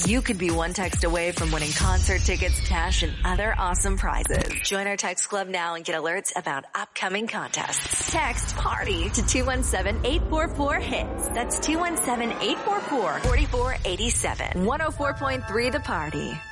You could be one text away from winning concert tickets, cash, and other awesome prizes. Join our text club now and get alerts about upcoming contests. Text PARTY to 217-844-HITS. That's 217-844-4487. 104.3 The Party.